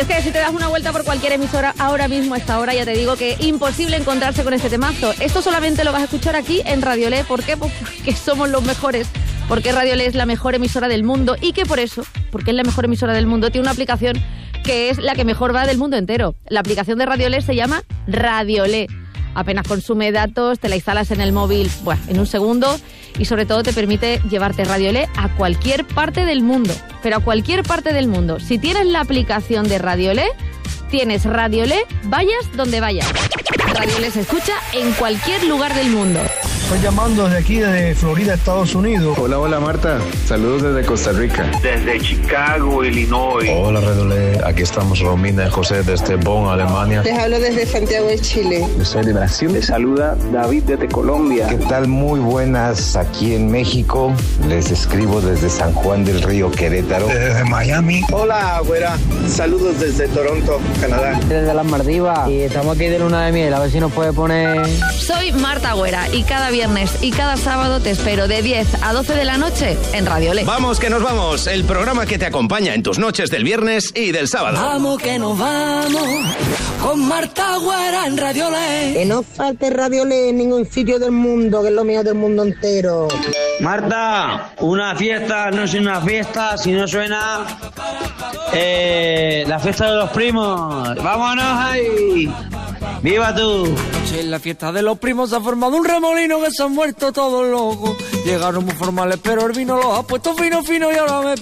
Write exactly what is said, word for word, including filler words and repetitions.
es que si te das una vuelta por cualquier emisora ahora mismo a esta hora, ya te digo que imposible encontrarse con este temazo. Esto solamente lo vas a escuchar aquí en Radiolé. ¿Por qué? Pues porque somos los mejores. Porque Radiolé es la mejor emisora del mundo y que por eso, porque es la mejor emisora del mundo, tiene una aplicación que es la que mejor va del mundo entero. La aplicación de Radiolé se llama Radiolé. Apenas consume datos, te la instalas en el móvil, bueno, en un segundo, y sobre todo te permite llevarte Radiolé a cualquier parte del mundo, pero a cualquier parte del mundo. Si tienes la aplicación de Radiolé, tienes Radiolé, vayas donde vayas. Radiolé se escucha en cualquier lugar del mundo. Estoy llamando desde aquí, desde Florida, Estados Unidos. Hola, hola Marta, saludos desde Costa Rica. Desde Chicago, Illinois. Hola Radiolé, aquí estamos Romina y José desde Bonn, Alemania. Les hablo desde Santiago de Chile. Yo soy de Brasil. Les saluda David desde Colombia. ¿Qué tal? Muy buenas, aquí en México. Les escribo desde San Juan del Río, Querétaro. Desde Miami. Hola, güera. Saludos desde Toronto, Canadá. Desde las Maldivas. Y estamos aquí de luna de miel, a ver si nos puede poner... Soy Marta Güera y cada viernes y cada sábado te espero de diez a doce de la noche en Radiolé. Vamos que nos vamos, el programa que te acompaña en tus noches del viernes y del sábado. Vamos que nos vamos con Marta Güera en Radiolé. Que no falte Radiolé en ningún sitio del mundo, que es lo mío del mundo entero. Marta, una fiesta no es una fiesta si no suena eh, la fiesta de los primos. ¡Vámonos ahí! ¡Viva tú! En la fiesta de los primos se ha formado un remolino que se han muerto todos locos. Llegaron muy formales, pero el vino los ha puesto fino, fino y ahora me